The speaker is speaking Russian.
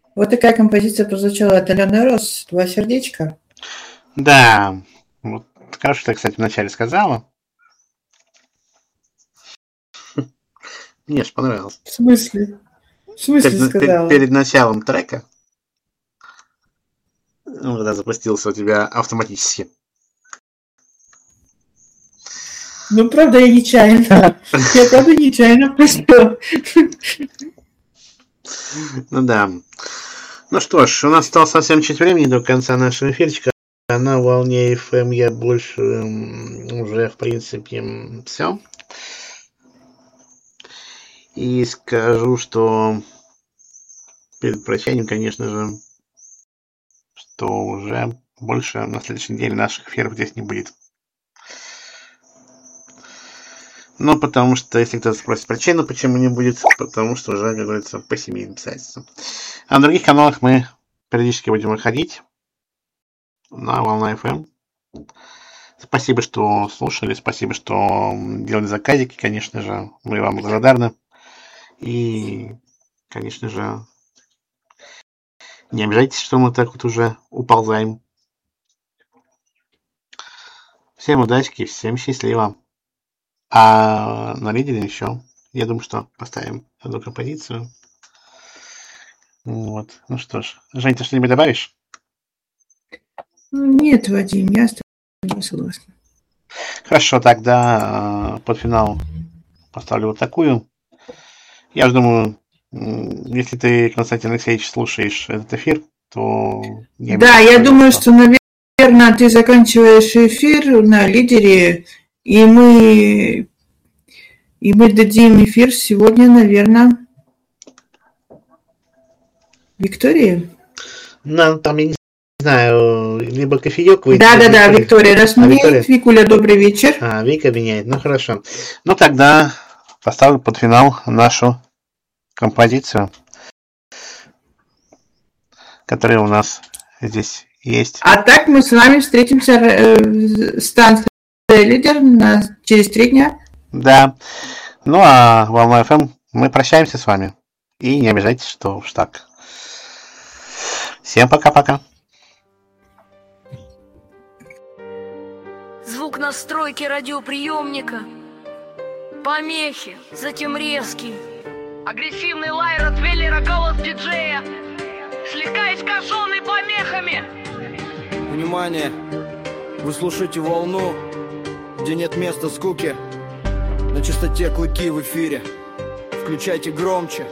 Вот такая композиция прозвучала от Алены Рос. «Два сердечка». Да, вот хорошо, ты, кстати, вначале сказала. Мне же понравилось. В смысле? В смысле сказала? Перед началом трека, когда запустился у тебя автоматически. Ну, правда, я нечаянно. Я, правда, нечаянно пустила. Ну да. Ну что ж, у нас осталось совсем чуть времени до конца нашего эфирчика. На волне FM я больше уже, в принципе, все. И скажу, что перед прощанием, конечно же, что уже больше на следующей неделе наших эфиров здесь не будет. Ну, потому что, если кто-то спросит причину, почему не будет, потому что уже, как говорится, по семейным обстоятельствам. А на других каналах мы периодически будем выходить на Волна FM. Спасибо, что слушали, спасибо, что делали заказики, конечно же, мы вам благодарны. И, конечно же, не обижайтесь, что мы так вот уже уползаем. Всем удачи, всем счастливо. А на лидере еще, я думаю, что поставим одну композицию. Вот, ну что ж. Жень, ты что-нибудь добавишь? Нет, Вадим, я с тобой не согласна. Хорошо, тогда под финал поставлю вот такую. Я же думаю, если ты, Константин Алексеевич, слушаешь этот эфир, то... Да, я думаю, что, наверное, ты заканчиваешь эфир на лидере, и мы дадим эфир сегодня, наверное, Виктории. Ну, там, я не знаю, либо кофеек выйдет. Да, Виктория нас меняет. Викуля, добрый вечер. Вика меняет, ну хорошо. Ну, тогда поставлю под финал нашу композицию, которая у нас здесь есть. А так мы с вами встретимся в станции «Лидер» через 3 дня. Да. Ну, а Волна FM мы прощаемся с вами. И не обижайтесь, что уж так. Всем пока-пока. Звук настройки радиоприемника. Помехи, затем резкий. Агрессивный лай ротвейлера, голос диджея, слегка искаженный помехами. Внимание! Вы слушаете волну, где нет места скуке. На частоте клыки в эфире. Включайте громче.